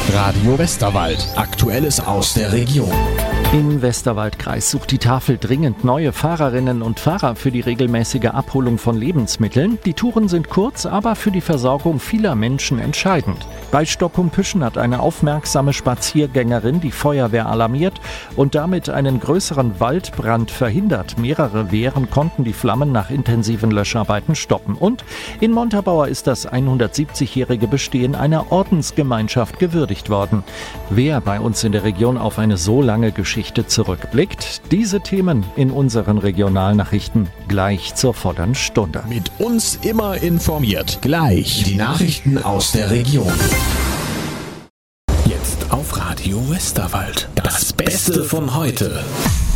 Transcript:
Radio Westerwald. Aktuelles aus der Region. Im Westerwaldkreis sucht die Tafel dringend neue Fahrerinnen und Fahrer für die regelmäßige Abholung von Lebensmitteln. Die Touren sind kurz, aber für die Versorgung vieler Menschen entscheidend. Bei Stockhumpüschen hat eine aufmerksame Spaziergängerin die Feuerwehr alarmiert und damit einen größeren Waldbrand verhindert. Mehrere Wehren konnten die Flammen nach intensiven Löscharbeiten stoppen. Und in Montabaur ist das 170-jährige Bestehen einer Ordensgemeinschaft gewürdigt worden. Wer bei uns in der Region auf eine so lange Geschichte zurückblickt, diese Themen in unseren Regionalnachrichten gleich zur vollen Stunde. Mit uns immer informiert. Gleich die Nachrichten aus der Region. Jetzt auf Radio Westerwald. Das Beste von heute.